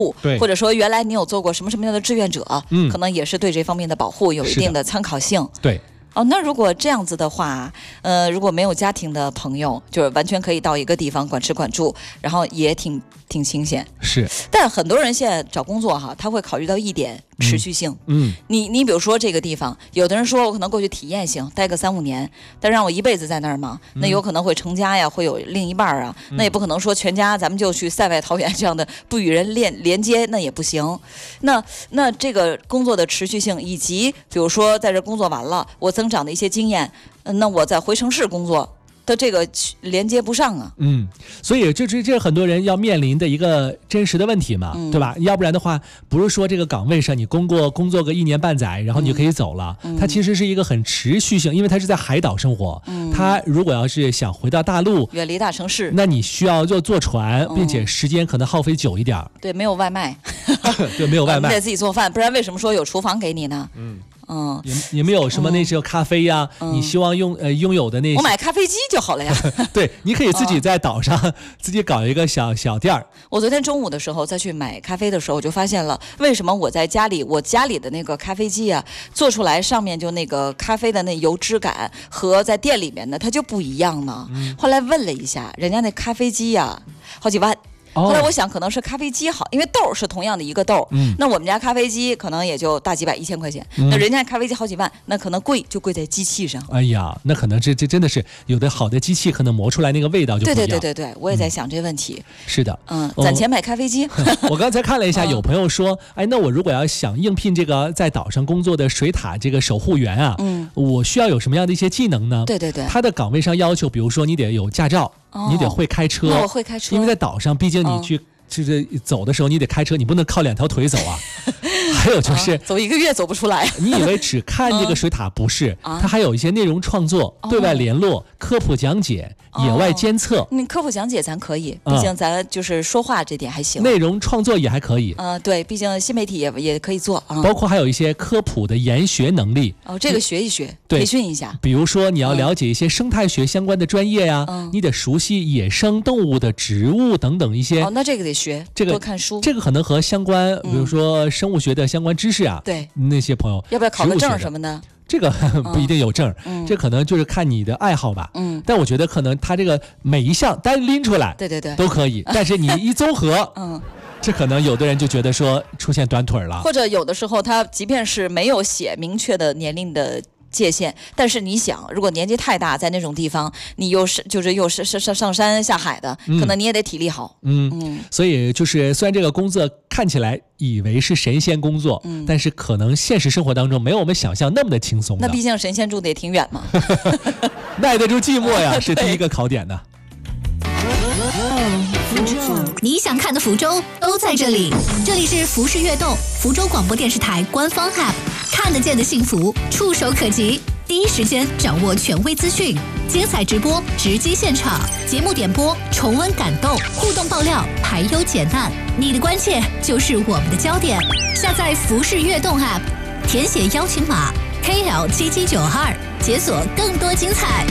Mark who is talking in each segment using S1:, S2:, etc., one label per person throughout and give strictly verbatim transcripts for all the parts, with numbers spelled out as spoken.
S1: 对，
S2: 或者说原来你有做过什么什么样的志愿者，
S1: 嗯，
S2: 可能也是对这方面的保护有一定的参考性。
S1: 对。
S2: 哦，那如果这样子的话，呃，如果没有家庭的朋友，就是完全可以到一个地方管吃管住，然后也挺挺清闲。
S1: 是，
S2: 但很多人现在找工作哈，他会考虑到一点持续性。
S1: 嗯，
S2: 你你比如说这个地方，有的人说我可能过去体验性待个三五年，但让我一辈子在那儿吗？那有可能会成家呀，会有另一半啊，
S1: 嗯、
S2: 那也不可能说全家咱们就去塞外桃源这样的不与人连连接，那也不行。那那这个工作的持续性，以及比如说在这工作完了，我增长的一些经验。那我在回城市工作的这个连接不上啊，
S1: 嗯，所以这这这很多人要面临的一个真实的问题嘛，嗯、对吧？要不然的话，不是说这个岗位上你工过工作个一年半载，然后你就可以走了，嗯、它其实是一个很持续性，因为它是在海岛生活，嗯、它如果要是想回到大陆，
S2: 远离大城市，
S1: 那你需要就坐船，并且时间可能耗费久一点。
S2: 对，没有外卖，
S1: 对，没有外卖，
S2: 你得自己做饭，不然为什么说有厨房给你呢？嗯。
S1: 嗯，也也没有什么那些咖啡呀、啊，嗯、你希望用呃拥有的那些，
S2: 我买咖啡机就好了呀。
S1: 对，你可以自己在岛上、哦、自己搞一个小小店儿。
S2: 我昨天中午的时候再去买咖啡的时候，我就发现了为什么我在家里，我家里的那个咖啡机啊，做出来上面就那个咖啡的那油脂感和在店里面的它就不一样呢。嗯、后来问了一下，人家那咖啡机呀、啊，好几万。后来我想可能是咖啡机好，因为豆是同样的一个豆，嗯，那我们家咖啡机可能也就大几百一千块钱，嗯、那人家咖啡机好几万，那可能贵就贵在机器上。
S1: 哎呀，那可能这这真的是有的好的机器可能磨出来那个味道就不一样。
S2: 对对对对对，我也在想这问题。
S1: 嗯、是的，
S2: 嗯，攒钱买咖啡机。
S1: 我刚才看了一下，有朋友说，哎，那我如果要想应聘这个在岛上工作的水塔这个守护员啊，嗯，我需要有什么样的一些技能呢？
S2: 对对对，
S1: 他的岗位上要求，比如说你得有驾照，哦、你得会开车。
S2: 那我会开车，
S1: 因为在岛上，毕竟你去。哦就是走的时候你得开车，你不能靠两条腿走啊。还有就是、
S2: 啊、走一个月走不出来。
S1: 你以为只看这个水塔，不是，它、啊、还有一些内容创作、哦、对外联络、科普讲解、哦、野外监测。
S2: 你科普讲解咱可以，毕竟咱就是说话这点还行。
S1: 内容创作也还可以。
S2: 呃，对，毕竟新媒体也也可以做啊。
S1: 包括还有一些科普的研学能力。
S2: 哦，这个学一学，培训一下。
S1: 比如说你要了解一些生态学相关的专业呀、啊，嗯、你得熟悉野生动物的植物等等一些。
S2: 哦，那这个得学，
S1: 这个
S2: 多看书。
S1: 这个可能和相关，比如说生物学的相关知识啊，
S2: 嗯、对
S1: 那些朋友
S2: 要不要考个证什么的？
S1: 这个不一定有证，
S2: 嗯、
S1: 这可能就是看你的爱好吧。
S2: 嗯，
S1: 但我觉得可能他这个每一项单拎出来，
S2: 对对对，
S1: 都可以。但是你一综合，
S2: 嗯。
S1: 这可能有的人就觉得说出现短腿了，
S2: 或者有的时候他即便是没有写明确的年龄的界限，但是你想，如果年纪太大，在那种地方，你又是就是又是上上山下海的，嗯、可能你也得体力好。
S1: 嗯嗯，所以就是虽然这个工作看起来以为是神仙工作，嗯、但是可能现实生活当中没有我们想象那么的轻松的。
S2: 那毕竟神仙住的也挺远嘛，
S1: 耐得住寂寞呀，是第一个考点呢。
S3: 你想看的福州都在这里，这里是福氏悦动，福州广播电视台官方 App， 看得见的幸福，触手可及，第一时间掌握权威资讯，精彩直播，直击现场，节目点播，重温感动，互动爆料，排忧解难，你的关切就是我们的焦点。下载福氏悦动 App， 填写邀请码 K L 七七九二，解锁更多精彩。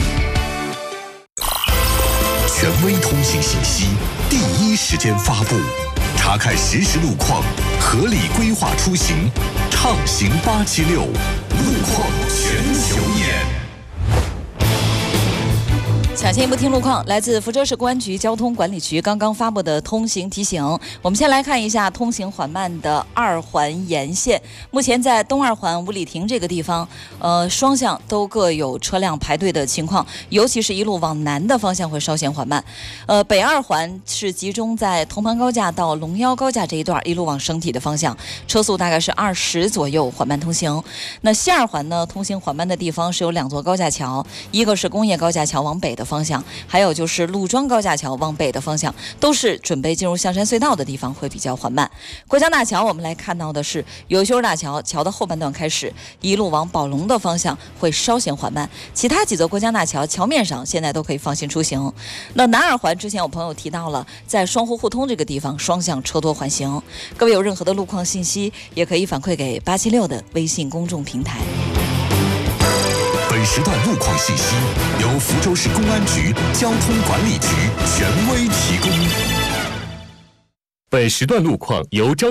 S4: 权威通信信息，第一时间发布，查看实时路况，合理规划出行，畅行八七六，路况全球眼。
S2: 抢先一步听路况，来自福州市公安局交通管理局刚刚发布的通行提醒。我们先来看一下通行缓慢的二环沿线。目前在东二环五里亭这个地方，呃，双向都各有车辆排队的情况，尤其是一路往南的方向会稍显缓慢。呃，北二环是集中在铜盘高架到龙腰高架这一段，一路往升体的方向，车速大概是二十左右，缓慢通行。那西二环呢，通行缓慢的地方是有两座高架桥，一个是工业高架桥往北的方向，还有就是陆庄高架桥往北的方向，都是准备进入象山隧道的地方会比较缓慢。国江大桥我们来看到的是有修大桥，桥的后半段开始一路往宝龙的方向会稍显缓慢，其他几座国江大桥桥面上现在都可以放心出行。那南二环之前有朋友提到了，在双湖互通这个地方双向车多缓行，各位有任何的路况信息也可以反馈给八七六的微信公众平台。
S4: 本时段路况信息由福州市公安局交通管理局权威提供。
S5: 本时段路况由招